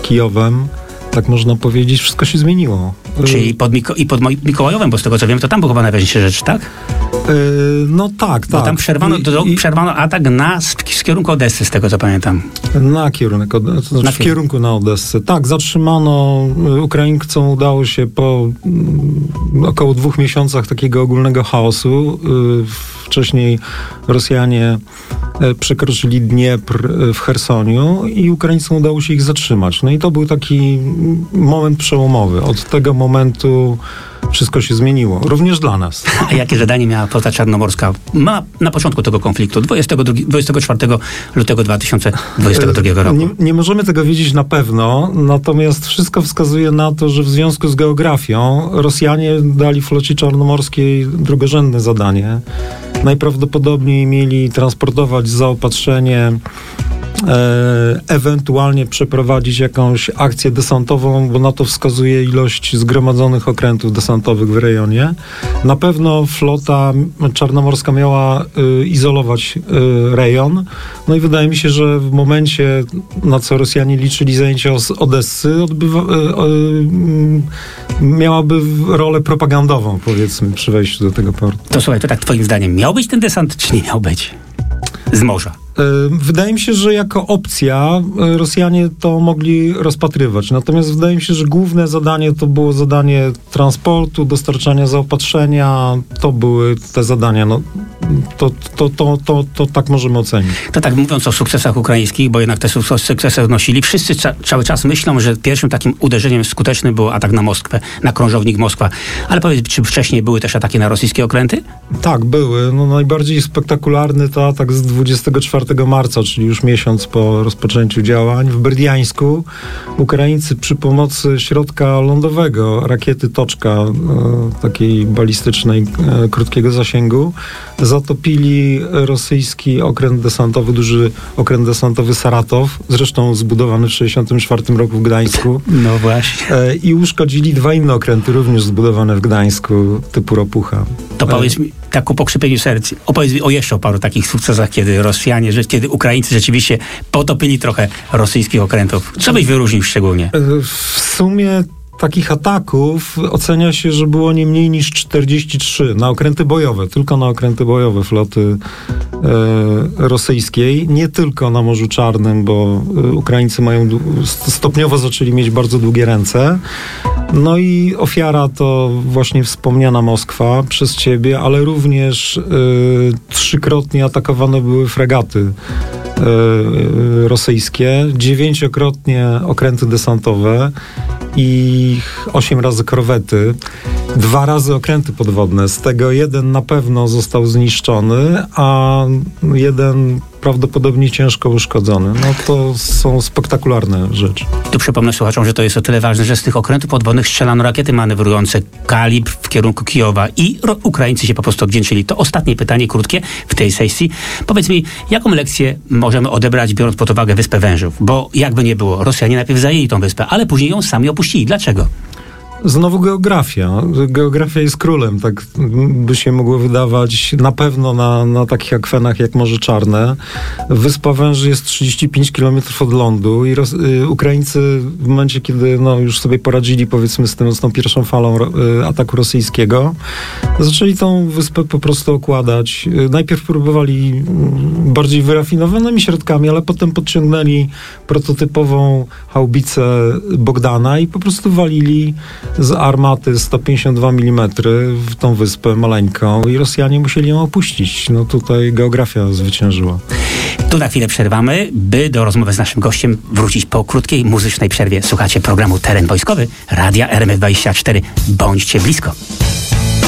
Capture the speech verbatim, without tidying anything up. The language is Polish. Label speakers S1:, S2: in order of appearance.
S1: Kijowem, tak można powiedzieć, wszystko się zmieniło.
S2: Czyli pod Miko- i pod Mikołajowem, bo z tego co wiem, to tam była chyba najważniejsza rzecz, tak?
S1: Yy, no tak,
S2: bo
S1: tak.
S2: tam przerwano,
S1: I,
S2: do,
S1: i,
S2: przerwano atak na, z, z kierunku Odessy, z tego co pamiętam.
S1: Na kierunek, to znaczy
S2: na
S1: w kierunku na Odessę. Tak, zatrzymano, Ukraińcom udało się po mm, około dwóch miesiącach takiego ogólnego chaosu. Yy, wcześniej Rosjanie przekroczyli Dniepr w Chersoniu i Ukraińcom udało się ich zatrzymać. No i to był taki moment przełomowy. Od tego momentu wszystko się zmieniło. Również dla nas.
S2: A jakie zadanie miała flota czarnomorska ma na początku tego konfliktu, dwudziestego drugiego, dwudziestego czwartego lutego dwa tysiące dwudziestego drugiego roku?
S1: Nie, nie możemy tego wiedzieć na pewno, natomiast wszystko wskazuje na to, że w związku z geografią Rosjanie dali flocie czarnomorskiej drugorzędne zadanie. Najprawdopodobniej mieli transportować zaopatrzenie, E, ewentualnie przeprowadzić jakąś akcję desantową, bo na to wskazuje ilość zgromadzonych okrętów desantowych w rejonie. Na pewno flota czarnomorska miała y, izolować y, rejon. No i wydaje mi się, że w momencie, na co Rosjanie liczyli zajęcia z Odessy, odbywa, y, y, miałaby rolę propagandową, powiedzmy, przy wejściu do tego portu.
S2: To słuchaj, to tak twoim zdaniem miał być ten desant, czy nie miał być? Z morza.
S1: Wydaje mi się, że jako opcja Rosjanie to mogli rozpatrywać. Natomiast wydaje mi się, że główne zadanie to było zadanie transportu, dostarczania zaopatrzenia. To były te zadania. No, to, to, to, to, to tak możemy ocenić.
S2: To tak mówiąc o sukcesach ukraińskich, bo jednak te sukcesy odnosili. Wszyscy ca- cały czas myślą, że pierwszym takim uderzeniem skutecznym był atak na Moskwę, na krążownik Moskwa. Ale powiedz, czy wcześniej były też ataki na rosyjskie okręty?
S1: Tak, były. No, najbardziej spektakularny to atak z dwudziestego czwartego marca, czyli już miesiąc po rozpoczęciu działań. W Berdiańsku Ukraińcy przy pomocy środka lądowego, rakiety Toczka, e, takiej balistycznej, e, krótkiego zasięgu, zatopili rosyjski okręt desantowy, duży okręt desantowy Saratow, zresztą zbudowany w sześćdziesiątym czwartym roku w Gdańsku.
S2: No właśnie.
S1: E, I uszkodzili dwa inne okręty, również zbudowane w Gdańsku, typu Ropucha.
S2: To powiedz mi, tak po pokrzypieniu serc, opowiedz mi o jeszcze o paru takich sukcesach, kiedy Rosjanie, że, kiedy Ukraińcy rzeczywiście potopili trochę rosyjskich okrętów. Co byś wyróżnił szczególnie?
S1: W sumie takich ataków ocenia się, że było nie mniej niż czterdzieści trzy na okręty bojowe, tylko na okręty bojowe floty e, rosyjskiej, nie tylko na Morzu Czarnym, bo e, Ukraińcy mają stopniowo zaczęli mieć bardzo długie ręce. No i ofiara to właśnie wspomniana Moskwa przez ciebie, ale również e, trzykrotnie atakowane były fregaty e, rosyjskie, dziewięciokrotnie okręty desantowe i osiem razy korwety, dwa razy okręty podwodne. Z tego jeden na pewno został zniszczony, a jeden prawdopodobnie ciężko uszkodzony. No to są spektakularne rzeczy.
S2: Tu przypomnę słuchaczom, że to jest o tyle ważne, że z tych okrętów podwodnych strzelano rakiety manewrujące Kalibr w kierunku Kijowa i ro- Ukraińcy się po prostu odwdzięczyli. To ostatnie pytanie, krótkie w tej sesji. Powiedz mi, jaką lekcję możemy odebrać, biorąc pod uwagę Wyspę Wężów? Bo jakby nie było, Rosjanie najpierw zajęli tą wyspę, ale później ją sami opuścili. Dlaczego?
S1: Znowu geografia. Geografia jest królem, tak by się mogło wydawać. Na pewno na, na takich akwenach jak Morze Czarne. Wyspa Węży jest trzydzieści pięć kilometrów od lądu i Ros- y, Ukraińcy w momencie, kiedy no, już sobie poradzili, powiedzmy, z, tym, z tą pierwszą falą y, ataku rosyjskiego, zaczęli tą wyspę po prostu okładać. Y, najpierw próbowali y, bardziej wyrafinowanymi środkami, ale potem podciągnęli prototypową haubicę Bogdana i po prostu walili z armaty sto pięćdziesiąt dwa milimetry w tą wyspę maleńką i Rosjanie musieli ją opuścić. No tutaj geografia zwyciężyła.
S2: Tu na chwilę przerwamy, by do rozmowy z naszym gościem wrócić po krótkiej muzycznej przerwie. Słuchacie programu Teren Wojskowy, Radia R M F dwadzieścia cztery. Bądźcie blisko.